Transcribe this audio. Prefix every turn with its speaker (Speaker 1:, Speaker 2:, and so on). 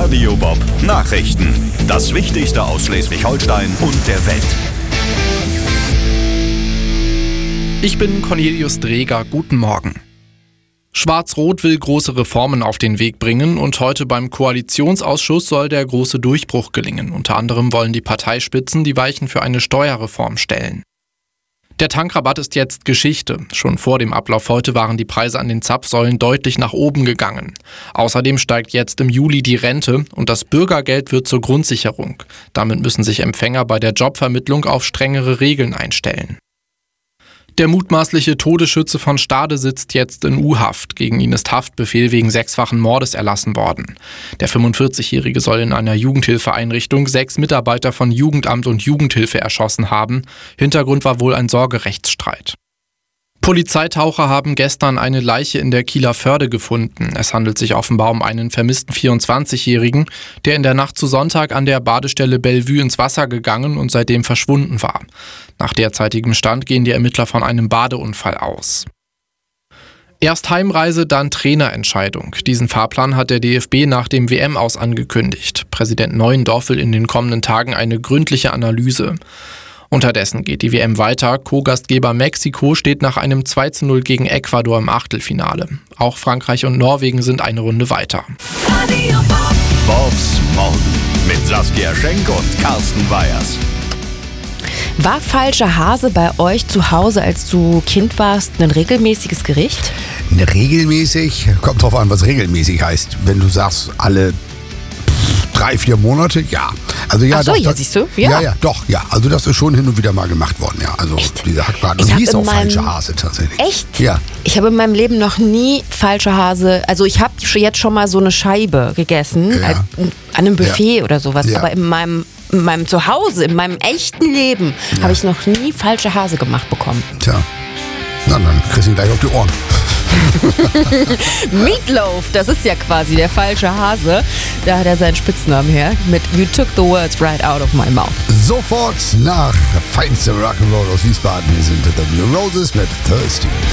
Speaker 1: Radio Bob Nachrichten. Das Wichtigste aus Schleswig-Holstein und der Welt.
Speaker 2: Ich bin Cornelius Dreger, guten Morgen. Schwarz-Rot will große Reformen auf den Weg bringen und heute beim Koalitionsausschuss soll der große Durchbruch gelingen. Unter anderem wollen die Parteispitzen die Weichen für eine Steuerreform stellen. Der Tankrabatt ist jetzt Geschichte. Schon vor dem Ablauf heute waren die Preise an den Zapfsäulen deutlich nach oben gegangen. Außerdem steigt jetzt im Juli die Rente und das Bürgergeld wird zur Grundsicherung. Damit müssen sich Empfänger bei der Jobvermittlung auf strengere Regeln einstellen. Der mutmaßliche Todesschütze von Stade sitzt jetzt in U-Haft. Gegen ihn ist Haftbefehl wegen 6-fachen Mordes erlassen worden. Der 45-Jährige soll in einer Jugendhilfeeinrichtung 6 Mitarbeiter von Jugendamt und Jugendhilfe erschossen haben. Hintergrund war wohl ein Sorgerechtsstreit. Polizeitaucher haben gestern eine Leiche in der Kieler Förde gefunden. Es handelt sich offenbar um einen vermissten 24-Jährigen, der in der Nacht zu Sonntag an der Badestelle Bellevue ins Wasser gegangen und seitdem verschwunden war. Nach derzeitigem Stand gehen die Ermittler von einem Badeunfall aus. Erst Heimreise, dann Trainerentscheidung. Diesen Fahrplan hat der DFB nach dem WM-Aus angekündigt. Präsident Neuendorf will in den kommenden Tagen eine gründliche Analyse. Unterdessen geht die WM weiter. Co-Gastgeber Mexiko steht nach einem 2:0 gegen Ecuador im Achtelfinale. Auch Frankreich und Norwegen sind eine Runde weiter.
Speaker 1: Bobs Morgen mit Saskia Schenk und Carsten Weyers.
Speaker 3: War falscher Hase bei euch zu Hause, als du Kind warst, ein regelmäßiges Gericht?
Speaker 4: Regelmäßig? Kommt drauf an, was regelmäßig heißt. Wenn du sagst, alle 3-4 Monate, ja. Also ja,
Speaker 3: Ach so,
Speaker 4: doch,
Speaker 3: ja, siehst du? Ja.
Speaker 4: Ja. Also das ist schon hin und wieder mal gemacht worden, ja. Also
Speaker 3: Echt?
Speaker 4: Diese Hackbraten.
Speaker 3: Ich
Speaker 4: Und
Speaker 3: hab
Speaker 4: hieß
Speaker 3: in
Speaker 4: auch
Speaker 3: meinem-
Speaker 4: falsche Hase tatsächlich.
Speaker 3: Echt?
Speaker 4: Ja.
Speaker 3: Ich habe in meinem Leben noch nie falscher Hase, also ich habe jetzt schon mal so eine Scheibe gegessen,
Speaker 4: Ja.
Speaker 3: an einem Buffet oder sowas,
Speaker 4: Ja.
Speaker 3: aber in meinem Zuhause, in meinem echten Leben, habe ich noch nie falsche Hase gemacht bekommen.
Speaker 4: Tja. Na, dann kriegst du ihn gleich auf die Ohren.
Speaker 3: Meatloaf, das ist ja quasi der falsche Hase. Da hat er seinen Spitznamen her mit You took the words right out of my mouth.
Speaker 4: Sofort nach feinstem Rock'n'Roll aus Wiesbaden. Hier sind The New Roses mit Thirsty.